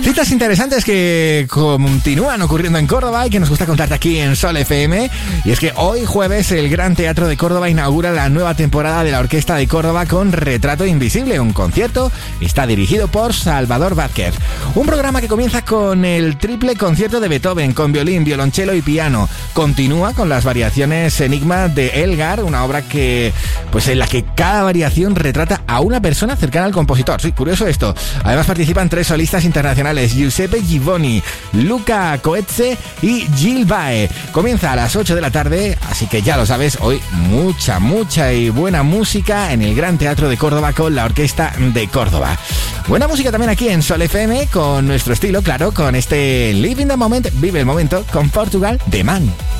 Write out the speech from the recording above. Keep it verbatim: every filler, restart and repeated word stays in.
Citas interesantes que continúan ocurriendo en Córdoba y que nos gusta contarte aquí en Sol F M. Y es que hoy jueves el Gran Teatro de Córdoba inaugura la nueva temporada de la Orquesta de Córdoba con Retrato Invisible, un concierto está dirigido por Salvador Vázquez. Un programa que comienza con el triple concierto de Beethoven con violín, violonchelo y piano. Continúa con las variaciones Enigma de Elgar, una obra que, pues en la que cada variación retrata a una persona cercana al compositor. Sí, curioso esto. Además participan tres solistas internacionales: Giuseppe Givoni, Luca Coetze y Gil Bae. Comienza a las ocho de la tarde, así que ya lo sabes, hoy mucha, mucha y buena música en el Gran Teatro de Córdoba con la Orquesta de Córdoba. Buena música también aquí en Sol F M, con nuestro estilo, claro, con este Living the Moment, vive el momento, con Portugal, The Man.